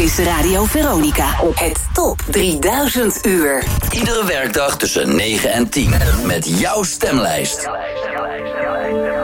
is Radio Veronica. Het Top 3000 uur. Iedere werkdag tussen 9 en 10. Met jouw stemlijst.